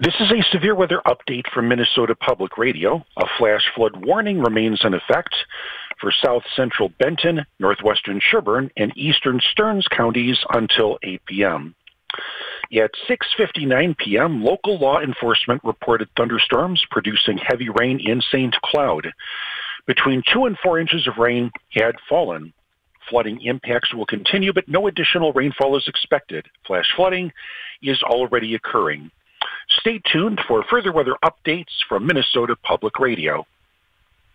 This is a severe weather update from Minnesota Public Radio. A flash flood warning remains in effect for south central Benton, northwestern Sherburne, and eastern Stearns counties until 8 p.m. At 6:59 p.m., local law enforcement reported thunderstorms producing heavy rain in St. Cloud. Between 2 and 4 inches of rain had fallen. Flooding impacts will continue, but no additional rainfall is expected. Flash flooding is already occurring. Stay tuned for further weather updates from Minnesota Public Radio.